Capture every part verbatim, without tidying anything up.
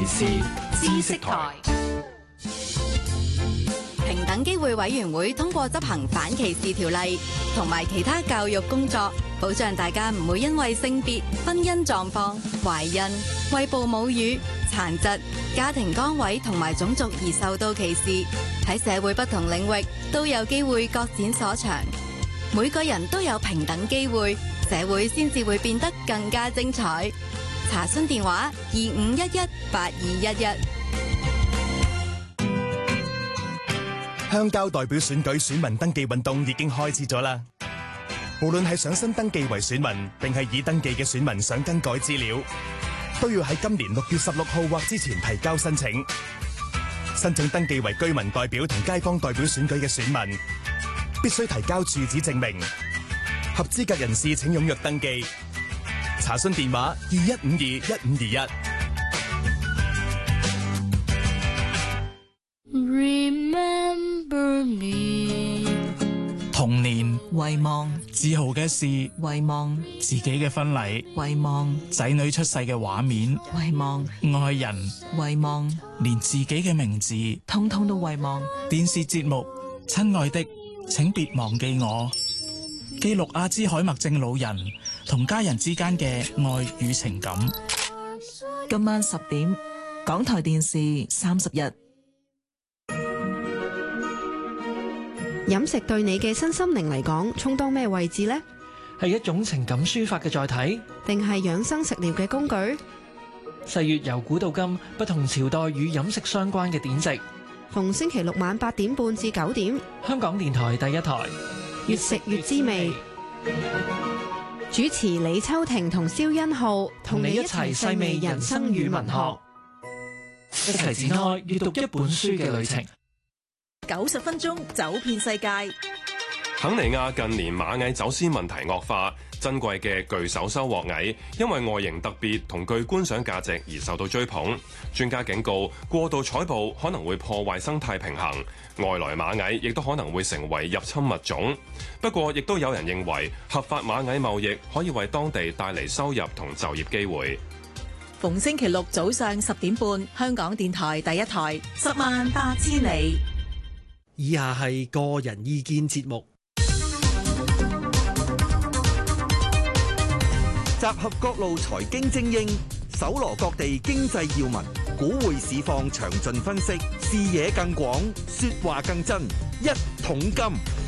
事知識台。 平等機會委員會通過執行反歧視條例同埋其他教育工作，保障大家唔會因為性別、婚姻狀況、懷孕、餵哺母乳、殘疾、家庭崗位同埋種族而受到歧視。喺社會不同領域都有機會各展所長。每個人都有平等機會，社會先至會變得更加精彩。查詢電話：二五一一八二一一。 鄉郊代表選舉選民登記運動已經開始咗啦。無論係想新登記為選民，定係已登記嘅選民想更改資料，都要喺今年六月十六號或之前提交申請。申請登記為居民代表同街坊代表選舉嘅選民，必須提交住址證明。合資格人士請踴躍登記。查詢電話：二一五二一五二一。 Remember me， 童年遺忘， 自豪嘅事， 遺忘自己嘅婚禮， 遺忘仔女出世嘅畫面， 遺忘愛人， 遺忘， 連自己嘅名字， 通通都遺忘。 電視節目《親愛的，請別忘記我》，記錄阿茲海默症老人同家人之間嘅愛與情感。 今晚十點，港台電視三十日。 飲食對你嘅身心靈嚟講，充當咩位置呢？ 係一種情感抒發嘅載體， 定係養生食療嘅工具？ 歲月由古到今，不同朝代與飲食相關嘅典籍。 逢星期六晚八點半至九點， 香港電台第一台， 越食越滋味。主持李秋婷同蕭欣浩，同你一齊細味人生與文學， 一齊展開閱讀一本書嘅旅程。 九十分鐘走遍世界。 肯尼亞近年螞蟻走私問題惡化，珍貴嘅巨手收穫蟻因為外形特別同具觀賞價值而受到追捧。專家警告，過度採捕可能會破壞生態平衡，外來螞蟻亦都可能會成為入侵物種。不過，亦都有人認為合法螞蟻貿易可以為當地帶嚟收入同就業機會。 逢星期六早上十點半，香港電台第一台，十萬八千里。 以下係個人意見節目，集合各路財經精英，搜羅各地經濟要聞，股匯市況詳盡分析，視野更廣，說話更真，一桶金。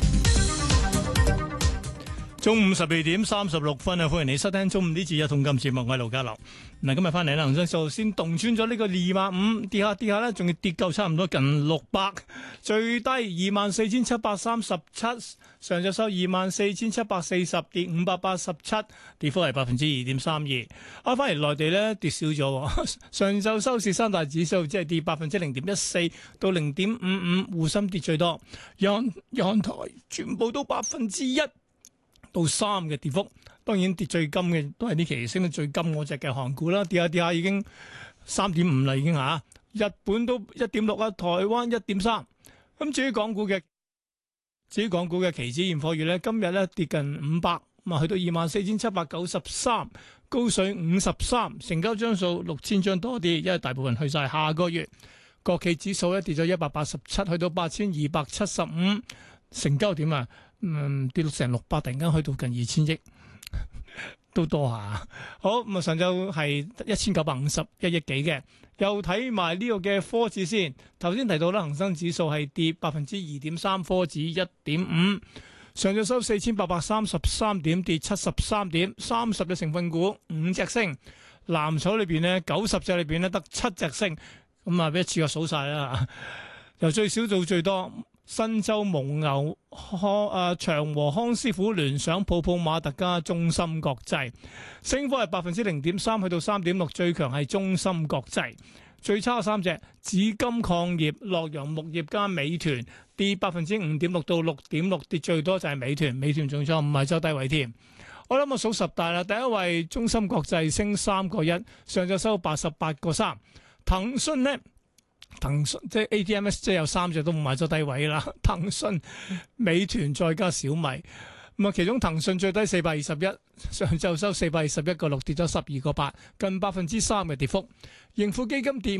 中午十二點三十六分啊！歡迎你收聽中午呢節一桶金節目，我係盧家樂。嗱，今日翻嚟啦，恒生指數先洞穿咗呢個二萬五，跌下跌下咧，仲要跌夠差唔多近六百，最低二萬四千七百三十七，上晝收二萬四千七百四十，跌五百八十七，跌幅係百分之二點三二。啊，反而內地咧跌少咗，上晝收市三大指數即係跌百分之零點一四到零點五五，滬深跌最多，日日韓台全部都百分之一到三嘅跌幅，當然跌最金嘅都係呢期升得最金嗰隻嘅韓股啦，跌下跌下已經三點五啦，已經嚇。日本都一點六啊，台灣一點三。咁至於港股嘅，至於港股嘅期指現貨月咧，今日咧跌近五百，咁啊去到二萬四千七百九十三，高水五十三，成交張數六千張多啲，因為大部分去晒下個月。國企指數咧跌咗一百八十七，去到八千二百七十五，成交點啊？嗯，跌到成六百，突然間去到近二千億，都多下。好，咁啊，上晝係一千九百五十一億幾嘅。又睇埋呢個嘅科指先，頭先提到啦，恒生指數係跌百分之二點三，科指一點五，上晝收四千八百三十三點，跌七十三點，三十隻成分股五隻升，藍籌裏邊呢，九十隻裏邊呢得七隻升，咁啊，俾一次過數晒啦，由最少到最多。新洲蒙牛、康誒長和康師傅、聯想、泡泡瑪特加、中芯國際，升幅係百分之零點三，去到三點六，最強係中芯國際。最差三隻紫金礦業、洛陽木業加美團，跌百分之五點六到六點六，跌最多就係美團，美團仲錯唔係周低位添。我諗我數十大啦，第一位中芯國際升三個一，上晝收八十八個三。騰訊呢？騰訊即係 A T M S， 即係有三隻都唔買咗低位啦。騰訊、美團再加小米，咁啊，其中騰訊最低四百二十一，上晝收四百二十一個六，跌咗十二個八，近百分之三嘅跌幅。盈富基金跌